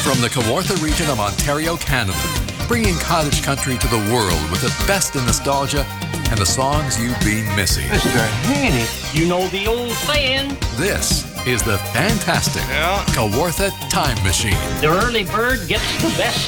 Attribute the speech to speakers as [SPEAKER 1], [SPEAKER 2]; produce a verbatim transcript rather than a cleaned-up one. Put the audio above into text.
[SPEAKER 1] From the Kawartha region of Ontario, Canada, bringing cottage country to the world with the best in nostalgia and the songs you've been missing.
[SPEAKER 2] Mister Haney.
[SPEAKER 3] You know the old saying.
[SPEAKER 1] This is the fantastic
[SPEAKER 2] Yeah.
[SPEAKER 1] Kawartha Time Machine.
[SPEAKER 3] The early bird gets the best